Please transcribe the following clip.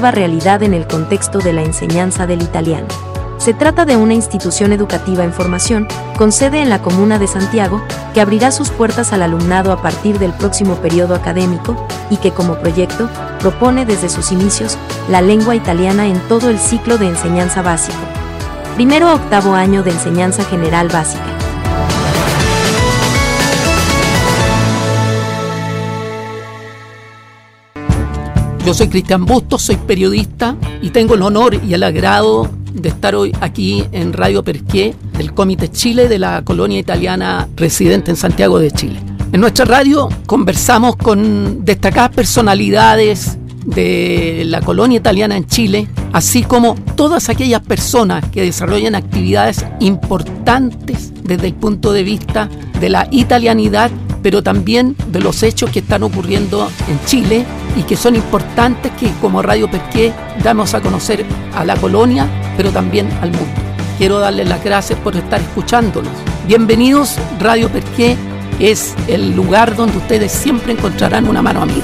nueva realidad en el contexto de la enseñanza del italiano. Se trata de una institución educativa en formación, con sede en la comuna de Santiago, que abrirá sus puertas al alumnado a partir del próximo periodo académico y que como proyecto propone desde sus inicios la lengua italiana en todo el ciclo de enseñanza básico. Primero a octavo año de enseñanza general básica. Yo soy Cristian Bustos, soy periodista y tengo el honor y el agrado de estar hoy aquí en Radio Perché del Comité Chile de la colonia italiana residente en Santiago de Chile. En nuestra radio conversamos con destacadas personalidades de la colonia italiana en Chile, así como todas aquellas personas que desarrollan actividades importantes desde el punto de vista de la italianidad, pero también de los hechos que están ocurriendo en Chile y que son importantes que como Radio Perché damos a conocer a la colonia, pero también al mundo. Quiero darles las gracias por estar escuchándonos. Bienvenidos, Radio Perché es el lugar donde ustedes siempre encontrarán una mano amiga.